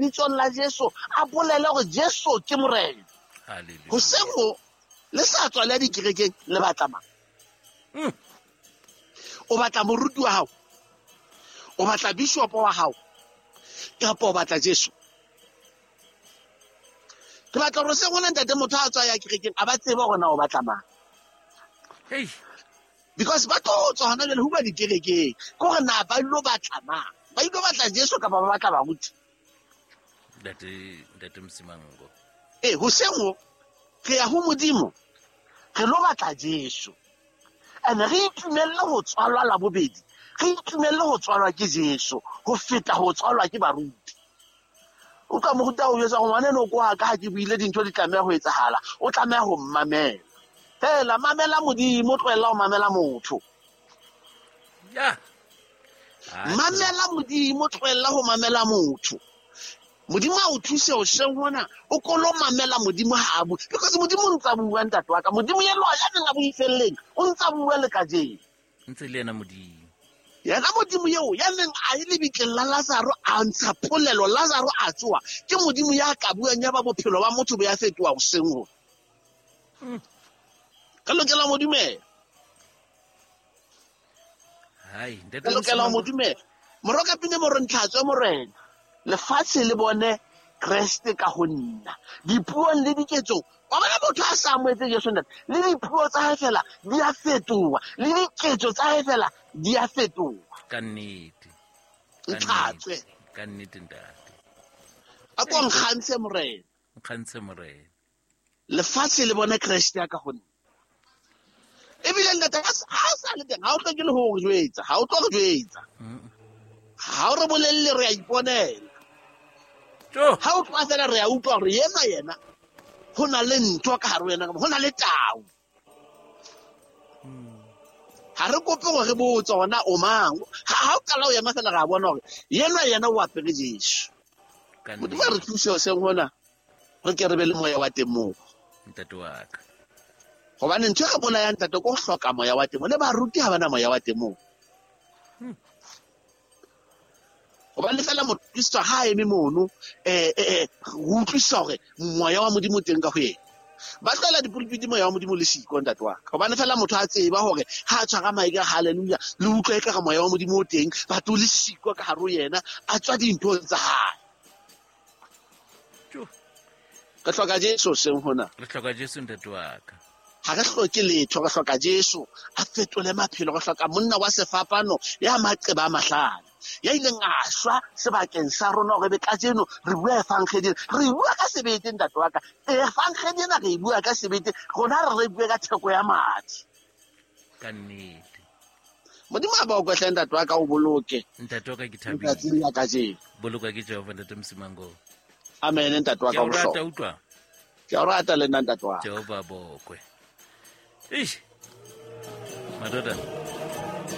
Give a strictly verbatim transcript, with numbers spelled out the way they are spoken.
lebitsong la Jesu a bolele gore Jesu ke morena. Hallelujah. Go sego le sa tswa le dikerekeng le batla mang? Mm. O batla moruti wa hao, o batla bishop wa hao, kapa o batla Jesu? Ke batla gore se gona ntate motho a tswa ya kerekeng a ba tseba gore na o batla mang. Hey, Because ba tlo tswa hona le ho ba dikerekeng gore na ba ilo batla mang, ba ilo batla Jesu kapa ba batla baruti. that that Msimango. Eh ho sengo re ya ho modimo re lo batla Jesu, and re itumelle ho tswalwa la bobedi, re itumelle ho tswalwa ke Jesu ho feta ho tswalwa ke baruti. O ka mo ruta o yetsa go ngwana no kwa ka ha ke buile dintho di tlameha ho etsahala, o tlameha ho mmamela. Hela mamela modimo, tloela o mamela motho. Yeah. Mamela modimo, tloela ho mamela motho. Modimo a o thuse o sheng hona o kolo mamela modimo ha bu, because modimo o ntsa bua ntate wa ka, modimo ye lo ya neng a buifelleng o ntsa bua le ka je. Ntse le ena modimo. Yena modimo yeo ya neng a ile bitleng la Lazaro a ntsha polelo, Lazaro a tsoa ke modimo ya ka buang ya ba bophelo ba motho bo ya fetoa o seng ho. Mm. Ka lokela modimo. Hai, that Ka lokela modimo. Moroka pine mo re ntlhatswe morena. Lefatshe le bone Kriste ka ho nna. Dipuong le diketsong wa bona motho a sa amoetse Jesu ntate, le dipuo tsa hae fela di a fetoha, le diketso tsa hae fela di a fetoha. ka nnete. Ntlhatswe Ka nnete ntate. a kwa nkgantshe morena. Nkgantshe morena. Lefatshe le bone Kriste ka ho nna. Ebile ntate ha sa le teng ha o tlo ke le ho re jwetsa, ha o tlo re jwetsa. Mm. Ha o re bolelle re a iponela. Jo. Ha o tloa fela re a utlwa gore yena yena ho na le ntho ka hare ho yena, ho na le tau. Ha re kope gore re botse gona o mang. Ha o kala o ema fela ra bona gore yena yena o apere Jesu. Ka Modimo a re thuse o seng hona re ke re be le moya wa teng moo. ntate wa ka. Gobane ntho e re bona ya ntate ko go hloka moya wa teng moo, le baruti ha bana moya wa teng moo. Gobane fela mokristo ha eme mono eh eh go utlwisa gore moya wa modimo teng ka go yena. Ba tlela dipulpiti moya wa modimo le siko ntate wa ka. Gobane fela motho a tseba gore ha a tshwara maika haleluya le utlwa ka moya wa modimo o teng, ba to le siko ka hare ho yena a tswa dintho tsa hae. Jo. Ka hloka Jesu seng hona. Re hloka Jesu ntate wa ka. Ha re hloke letho, re hloka Jesu a fetole maphelo, re hloka monna wa sefapano ya maqeba a mahlano ya ileng a shwa sebakeng sa rona gore be ka jeno re bua efangheleng, re bua ka sebete ntate wa ka. Efangheleng re bua ka sebete, rona re re bua ka theko ya madi. Ka nnete. Modimo a ba o kwehle ntate wa ka o boloke. Ntate wa ka ke Ka thabile. tsela ka jeno. Boloka ke Jehova ntate Msimango. Amen ntate wa Ke ka o o rata bohlokwa. utlwa. Ke a rata le nna ntate wa ka. Jehova bokwe. Eish. Madoda.